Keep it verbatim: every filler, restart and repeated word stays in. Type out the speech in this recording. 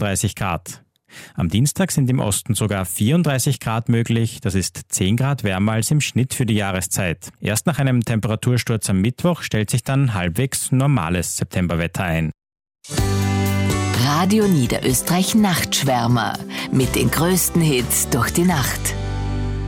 zweiunddreißig Grad. Am Dienstag sind im Osten sogar vierunddreißig Grad möglich, das ist zehn Grad wärmer als im Schnitt für die Jahreszeit. Erst nach einem Temperatursturz am Mittwoch stellt sich dann halbwegs normales Septemberwetter ein. Radio Niederösterreich Nachtschwärmer mit den größten Hits durch die Nacht.